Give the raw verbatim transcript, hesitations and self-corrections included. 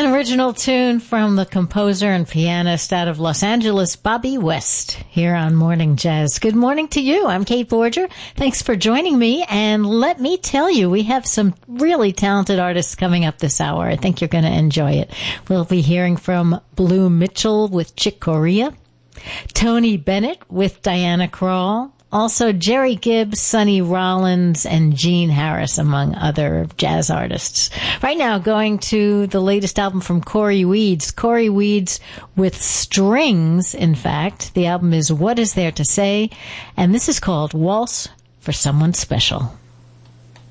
An original tune from the composer and pianist out of Los Angeles, Bobby West, here on Morning Jazz. Good morning to you. I'm Kate Borger. Thanks for joining me. And let me tell you, we have some really talented artists coming up this hour. I think you're going to enjoy it. We'll be hearing from Blue Mitchell with Chick Corea, Tony Bennett with Diana Krall, also Jerry Gibbs, Sonny Rollins, and Gene Harris, among other jazz artists. Right now, going to the latest album from Corey Weeds. Corey Weeds with strings, in fact. The album is What Is There to Say? And this is called Waltz for Someone Special.